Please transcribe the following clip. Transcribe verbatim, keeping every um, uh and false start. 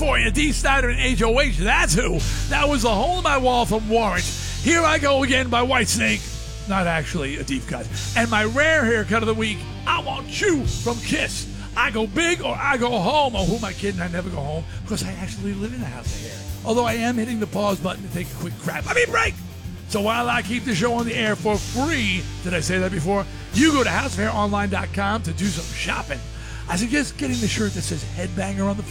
for you. D. Snyder and H O H. That's who. That was the hole in my wall from Warrant. Here I go again by Whitesnake. Not actually a deep cut. And my rare haircut of the week, I Want You from Kiss. I go big or I go home. Oh, who am I kidding? I never go home because I actually live in a house of hair. Although I am hitting the pause button to take a quick crap. I mean break. So while I keep the show on the air for free, did I say that before? You go to house of hair online dot com to do some shopping. I suggest getting the shirt that says Headbanger on the front.